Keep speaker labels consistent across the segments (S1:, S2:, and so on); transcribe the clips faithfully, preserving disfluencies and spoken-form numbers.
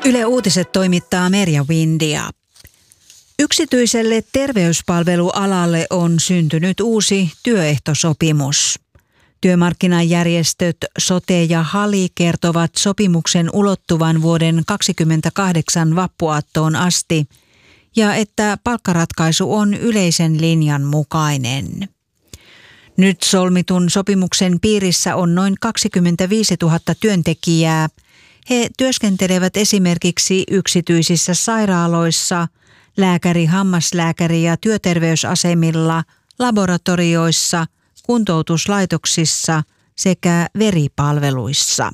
S1: Yle Uutiset toimittaa Merja Windia. Yksityiselle terveyspalvelualalle on syntynyt uusi työehtosopimus. Työmarkkinajärjestöt Sote ja Hali kertovat sopimuksen ulottuvan vuoden kaksikymmentäkahdeksan vappuaattoon asti ja että palkkaratkaisu on yleisen linjan mukainen. Nyt solmitun sopimuksen piirissä on noin kaksikymmentäviisituhatta työntekijää. He työskentelevät esimerkiksi yksityisissä sairaaloissa, lääkäri-, hammaslääkäri- ja työterveysasemilla, laboratorioissa, kuntoutuslaitoksissa sekä veripalveluissa.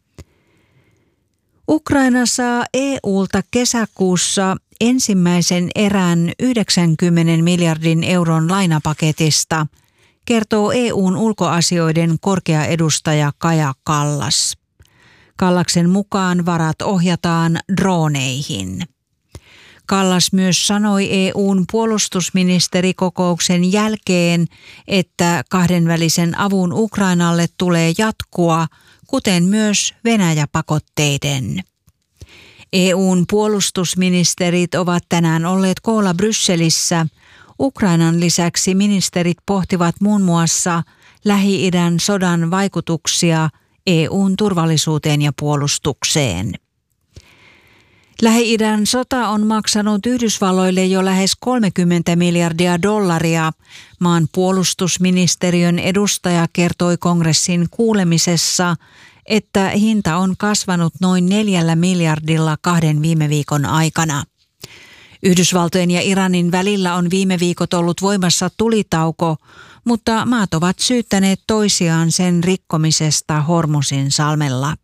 S1: Ukraina saa E U:lta kesäkuussa ensimmäisen erän yhdeksänkymmenen miljardin euron lainapaketista, kertoo E U:n ulkoasioiden korkea edustaja Kaja Kallas. Kallaksen mukaan varat ohjataan droneihin. Kallas myös sanoi E U:n puolustusministerikokouksen jälkeen, että kahdenvälisen avun Ukrainalle tulee jatkua, kuten myös Venäjä-pakotteiden. E U:n puolustusministerit ovat tänään olleet koolla Brysselissä. Ukrainan lisäksi ministerit pohtivat muun muassa Lähi-idän sodan vaikutuksia E U:n turvallisuuteen ja puolustukseen. Lähi-idän sota on maksanut Yhdysvalloille jo lähes kolmekymmentä miljardia dollaria. Maan puolustusministeriön edustaja kertoi kongressin kuulemisessa, että hinta on kasvanut noin neljällä miljardilla kahden viime viikon aikana. Yhdysvaltojen ja Iranin välillä on viime viikot ollut voimassa tulitauko, mutta maat ovat syyttäneet toisiaan sen rikkomisesta Hormuzin salmella.